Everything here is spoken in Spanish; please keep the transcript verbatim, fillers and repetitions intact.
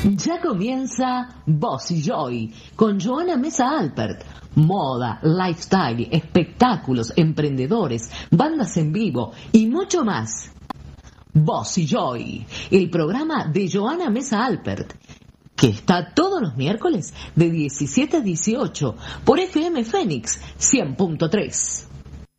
Ya comienza Bossy Joy con Joana Mesa Alpert. Moda, lifestyle, espectáculos, emprendedores, bandas en vivo y mucho más. Bossy Joy, el programa de Joana Mesa Alpert, que está todos los miércoles de diecisiete a dieciocho por F M Fénix cien punto tres.